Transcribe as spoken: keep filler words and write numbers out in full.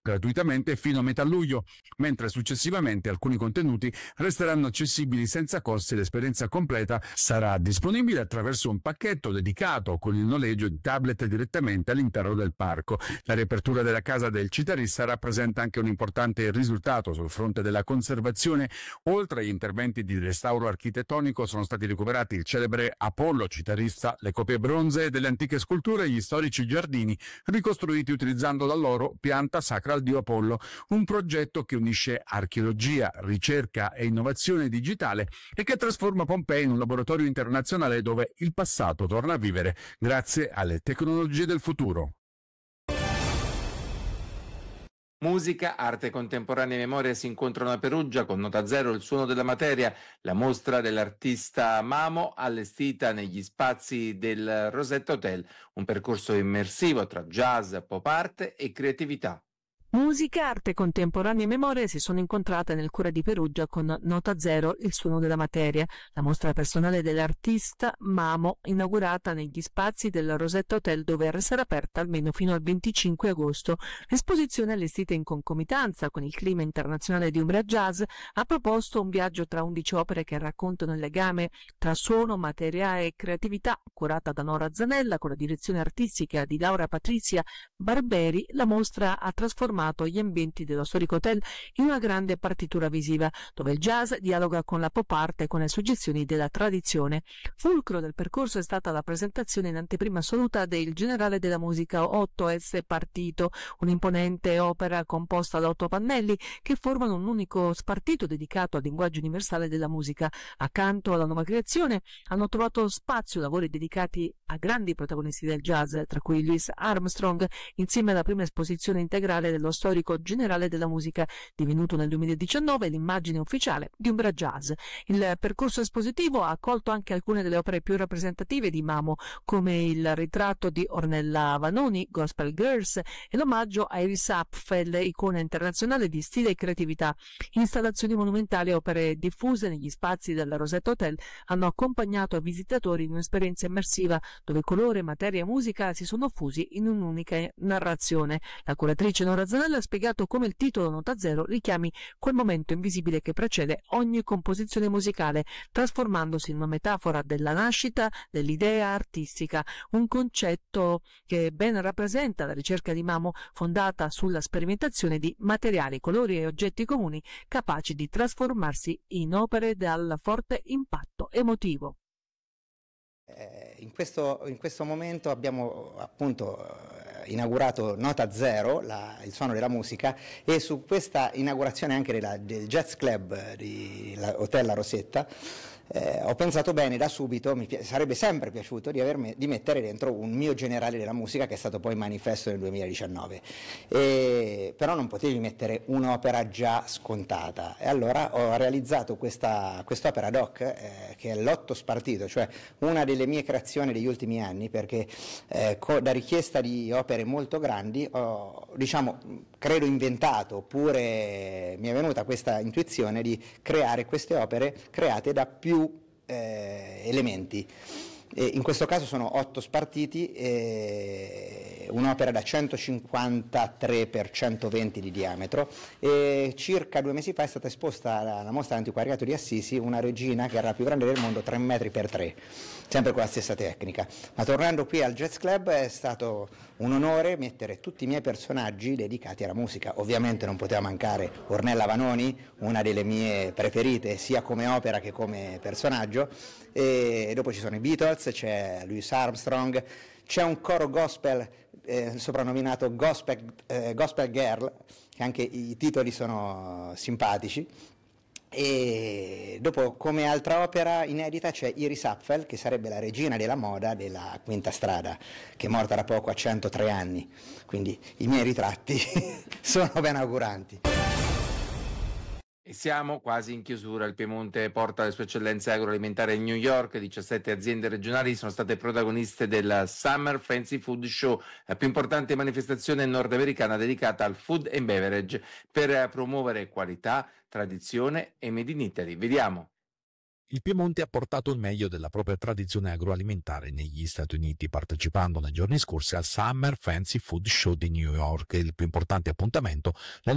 gratuitamente fino a metà luglio, mentre successivamente alcuni contenuti resteranno accessibili senza costi. L'esperienza completa sarà disponibile attraverso un pacchetto dedicato con il noleggio di tablet direttamente all'interno del parco. La riapertura della casa del chitarrista rappresenta anche un importante risultato sul fronte della conservazione. Oltre agli interventi di restauro architettonico sono stati recuperati il celebre Apollo chitarrista, le copie bronzee delle antiche sculture e gli storici giardini ricostruiti utilizzando la loro pianta sacra al dio Apollo, un progetto che unisce archeologia, ricerca e innovazione digitale e che trasforma Pompei in un laboratorio internazionale dove il passato torna a vivere grazie alle tecnologie del futuro. Musica, arte contemporanea e memoria si incontrano a Perugia con Nota Zero, il suono della materia, la mostra dell'artista Mamo allestita negli spazi del Rosetta Hotel, un percorso immersivo tra jazz, pop art e creatività. Musica, arte contemporanea e memoria si sono incontrate nel cuore di Perugia con Nota Zero, il suono della materia, la mostra personale dell'artista Mamo, inaugurata negli spazi del Rosetta Hotel, dove resterà aperta almeno fino al venticinque agosto. L'esposizione, allestita in concomitanza con il clima internazionale di Umbria Jazz, ha proposto un viaggio tra undici opere che raccontano il legame tra suono, materia e creatività. Curata da Nora Zanella con la direzione artistica di Laura Patrizia Barberi, la mostra ha trasformato gli ambienti dello storico hotel in una grande partitura visiva, dove il jazz dialoga con la pop art e con le suggestioni della tradizione. Fulcro del percorso è stata la presentazione in anteprima assoluta del Generale della Musica otto S Partito, un'imponente opera composta da otto pannelli che formano un unico spartito dedicato al linguaggio universale della musica. Accanto alla nuova creazione hanno trovato spazio lavori dedicati a grandi protagonisti del jazz, tra cui Louis Armstrong, insieme alla prima esposizione integrale dello storico Generale della Musica, divenuto nel duemiladiciannove l'immagine ufficiale di Umbria Jazz. Il percorso espositivo ha accolto anche alcune delle opere più rappresentative di Mamo, come il ritratto di Ornella Vanoni, Gospel Girls, e l'omaggio a Iris Apfel, icona internazionale di stile e creatività. Installazioni monumentali e opere diffuse negli spazi del Rosetta Hotel hanno accompagnato i visitatori in un'esperienza immersiva dove colore, materia e musica si sono fusi in un'unica narrazione. La curatrice Nora Zanella ha spiegato come il titolo Nota Zero richiami quel momento invisibile che precede ogni composizione musicale, trasformandosi in una metafora della nascita dell'idea artistica, un concetto che ben rappresenta la ricerca di Mamo, fondata sulla sperimentazione di materiali, colori e oggetti comuni capaci di trasformarsi in opere dal forte impatto emotivo. Eh, in, questo, in questo momento abbiamo appunto eh, inaugurato Nota Zero, la, il suono della musica, e su questa inaugurazione anche della, del Jazz Club di la, Hotel La Rosetta eh, ho pensato bene da subito, mi pi- sarebbe sempre piaciuto di, avermi, di mettere dentro un mio generale della musica, che è stato poi Manifesto nel duemiladiciannove, e, però non potevi mettere un'opera già scontata, e allora ho realizzato questa quest'opera ad hoc eh, che è l'Otto Spartito, cioè una delle mie creazioni degli ultimi anni, perché eh, co- da richiesta di opere molto grandi ho, diciamo, credo inventato, oppure mi è venuta questa intuizione di creare queste opere create da più eh, elementi. E in questo caso sono otto spartiti, e un'opera da centocinquantatré per centoventi di diametro, e circa due mesi fa è stata esposta alla mostra antiquariato di Assisi una regina che era la più grande del mondo, tre metri per tre, sempre con la stessa tecnica. Ma tornando qui al Jazz Club, è stato un onore mettere tutti i miei personaggi dedicati alla musica. Ovviamente non poteva mancare Ornella Vanoni, una delle mie preferite sia come opera che come personaggio, e dopo ci sono i Beatles, c'è Louis Armstrong, c'è un coro gospel eh, soprannominato Gospel, eh, Gospel Girl, che anche i titoli sono simpatici. E dopo, come altra opera inedita, c'è Iris Apfel, che sarebbe la regina della moda della Quinta Strada, che è morta da poco a centotré anni, quindi i miei ritratti sono ben auguranti. E siamo quasi in chiusura. Il Piemonte porta le sue eccellenze agroalimentari in New York. diciassette aziende regionali sono state protagoniste del Summer Fancy Food Show, la più importante manifestazione nordamericana dedicata al food and beverage per promuovere qualità, tradizione e Made in Italy. Vediamo. Il Piemonte ha portato il meglio della propria tradizione agroalimentare negli Stati Uniti, partecipando nei giorni scorsi al Summer Fancy Food Show di New York, il più importante appuntamento nel